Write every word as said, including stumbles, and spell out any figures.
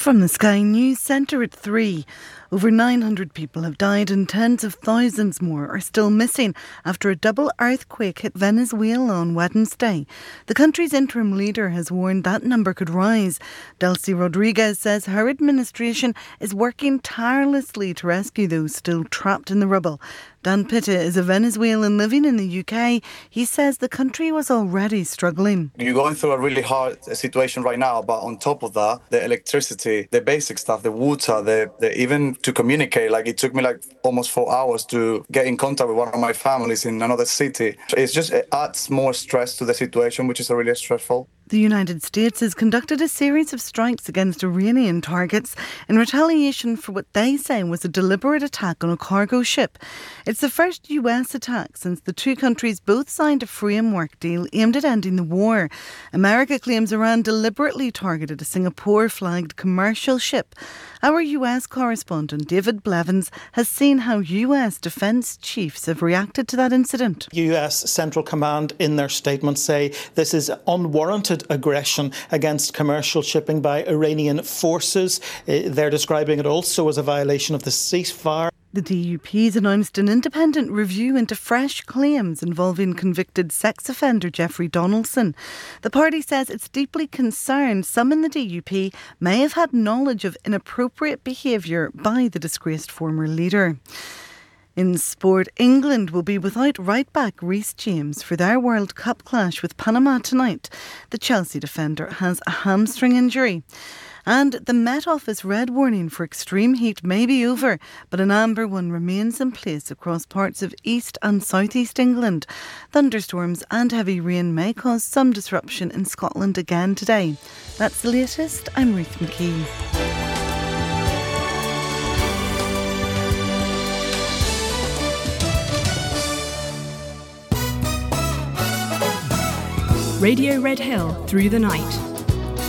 From the Sky News Centre at three. Over nine hundred people have died and tens of thousands more are still missing after a double earthquake hit Venezuela on Wednesday. The country's interim leader has warned that number could rise. Delcy Rodriguez says her administration is working tirelessly to rescue those still trapped in the rubble. Dan Pitta is a Venezuelan living in the U K. He says the country was already struggling. You're going through a really hard situation right now, but on top of that, the electricity, the basic stuff, the water, the, the even to communicate, like it took me like almost four hours to get in contact with one of my families in another city. It's just, it adds more stress to the situation, which is really stressful. The United States has conducted a series of strikes against Iranian targets in retaliation for what they say was a deliberate attack on a cargo ship. It's the first U S attack since the two countries both signed a framework deal aimed at ending the war. America claims Iran deliberately targeted a Singapore-flagged commercial ship. Our U S correspondent David Blevins has seen how U S defence chiefs have reacted to that incident. U S Central Command in their statement say this is unwarranted aggression against commercial shipping by Iranian forces. They're describing it also as a violation of the ceasefire. The D U P's announced an independent review into fresh claims involving convicted sex offender Jeffrey Donaldson. The party says it's deeply concerned some in the D U P may have had knowledge of inappropriate behaviour by the disgraced former leader. In sport, England will be without right-back Reece James for their World Cup clash with Panama tonight. The Chelsea defender has a hamstring injury. And the Met Office red warning for extreme heat may be over, but an amber one remains in place across parts of east and southeast England. Thunderstorms and heavy rain may cause some disruption in Scotland again today. That's the latest. I'm Ruth McKee. Radio Red Hill through the night.